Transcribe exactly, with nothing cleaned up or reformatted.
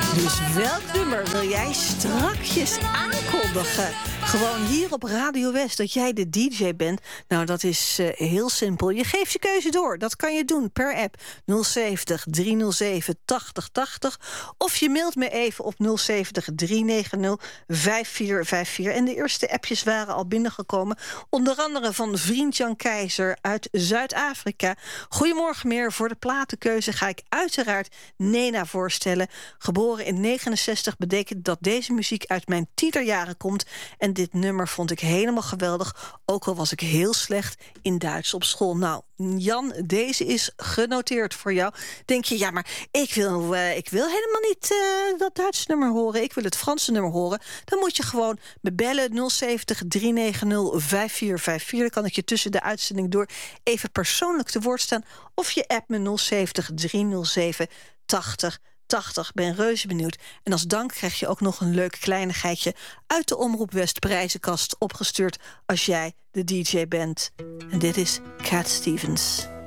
Dus welk nummer wil jij strakjes aankondigen? Gewoon hier op Radio West dat jij de D J bent. Nou, dat is uh, heel simpel. Je geeft je keuze door. Dat kan je doen per app nul zeventig, driehonderdzeven, tachtig tachtig. Of je mailt me even op nul zeventig, driehonderdnegentig, vijftig vijfenveertig. En de eerste appjes waren al binnengekomen. Onder andere van vriend Jan Keizer uit Zuid-Afrika. Goedemorgen meer. Voor de platenkeuze ga ik uiteraard Nena voorstellen. Geboren in negenenzestig betekent dat deze muziek uit mijn tienerjaren komt. En dit nummer vond ik helemaal geweldig. Ook al was ik heel slecht in Duits op school. Nou, Jan, deze is genoteerd voor jou. Denk je, ja, maar ik wil, uh, ik wil helemaal niet uh, dat Duitse nummer horen. Ik wil het Franse nummer horen. Dan moet je gewoon me bellen nul zeventig, driehonderdnegentig, vijftig vijfenveertig. Dan kan ik je tussen de uitzending door even persoonlijk te woord staan. Of je app me nul zeventig, driehonderdzeven, tachtig tachtig. Ben reuze benieuwd. En als dank krijg je ook nog een leuk kleinigheidje uit de Omroep West prijzenkast opgestuurd als jij de D J bent. En dit is Cat Stevens.